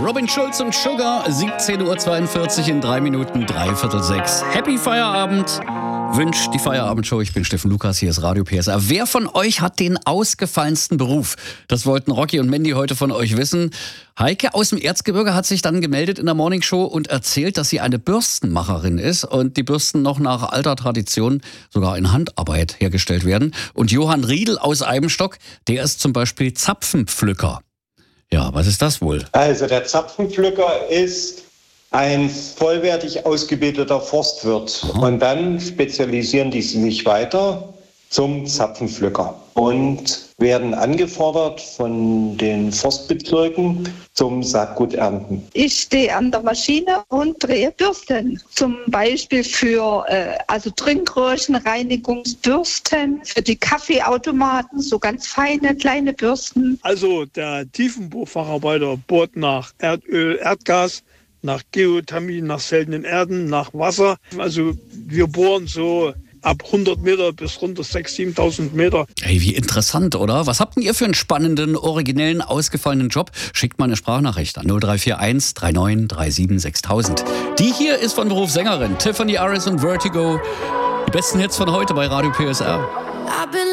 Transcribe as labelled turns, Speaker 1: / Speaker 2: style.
Speaker 1: Robin Schulz und Sugar, 17.42 Uhr in 3 Minuten, 5:45. Happy Feierabend, wünscht die Feierabendshow. Ich bin Steffen Lukas, hier ist Radio PSR. Wer von euch hat den ausgefallensten Beruf? Das wollten Rocky und Mandy heute von euch wissen. Heike aus dem Erzgebirge hat sich dann gemeldet in der Morningshow und erzählt, dass sie eine Bürstenmacherin ist und die Bürsten noch nach alter Tradition sogar in Handarbeit hergestellt werden. Und Johann Riedl aus Eibenstock, der ist zum Beispiel Zapfenpflücker. Ja, was ist das wohl?
Speaker 2: Also der Zapfenpflücker ist ein vollwertig ausgebildeter Forstwirt.
Speaker 1: Aha.
Speaker 2: Und dann spezialisieren die sich weiter zum Zapfenpflücker und werden angefordert von den Forstbezirken zum Saatguternten.
Speaker 3: Ich stehe an der Maschine und drehe Bürsten. Zum Beispiel für Trinkröhrchen, Reinigungsbürsten, für die Kaffeeautomaten, so ganz feine kleine Bürsten.
Speaker 4: Also der Tiefenbohrfacharbeiter bohrt nach Erdöl, Erdgas, nach Geothermie, nach seltenen Erden, nach Wasser. Also wir bohren so ab 100 Meter bis runter 6.000, 7.000 Meter.
Speaker 1: Hey, wie interessant, oder? Was habt denn ihr für einen spannenden, originellen, ausgefallenen Job? Schickt mal eine Sprachnachricht an 0341 39 37 6000. Die hier ist von Beruf Sängerin, Tiffany Harris und Vertigo. Die besten Hits von heute bei Radio PSR.